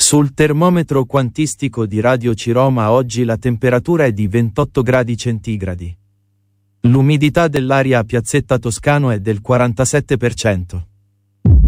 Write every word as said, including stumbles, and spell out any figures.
Sul termometro quantistico di Radio Ciroma oggi la temperatura è di ventotto gradi centigradi. L'umidità dell'aria a Piazzetta Toscano è del quarantasette per cento.